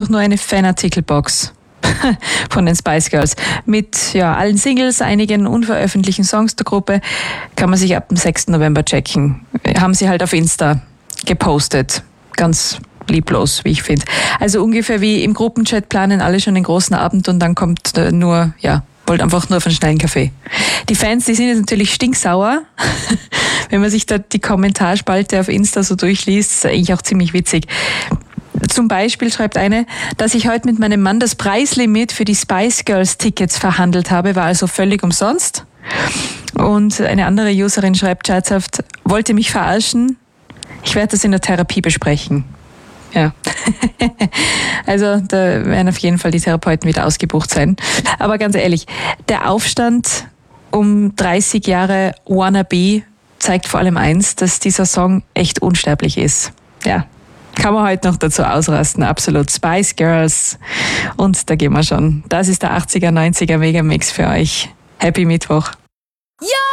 einfach nur eine Fanartikelbox von den Spice Girls mit allen Singles, einigen unveröffentlichten Songs der Gruppe. Kann man sich ab dem 6. November checken. Haben sie halt auf Insta gepostet. Ganz lieblos, wie ich finde. Also ungefähr wie im Gruppenchat planen alle schon den großen Abend und dann kommt wollt einfach nur auf einen schnellen Kaffee. Die Fans, die sind jetzt natürlich stinksauer. Wenn man sich da die Kommentarspalte auf Insta so durchliest, ist eigentlich auch ziemlich witzig. Zum Beispiel schreibt eine, dass ich heute mit meinem Mann das Preislimit für die Spice Girls Tickets verhandelt habe, war also völlig umsonst. Und eine andere Userin schreibt scherzhaft, wollte mich verarschen? Ich werde das in der Therapie besprechen. Ja, also da werden auf jeden Fall die Therapeuten wieder ausgebucht sein. Aber ganz ehrlich, der Aufstand um 30 Jahre Wannabe zeigt vor allem eins, dass dieser Song echt unsterblich ist. Ja, kann man heute noch dazu ausrasten, absolut. Spice Girls und da gehen wir schon. Das ist der 80er, 90er Megamix für euch. Happy Mittwoch. Ja!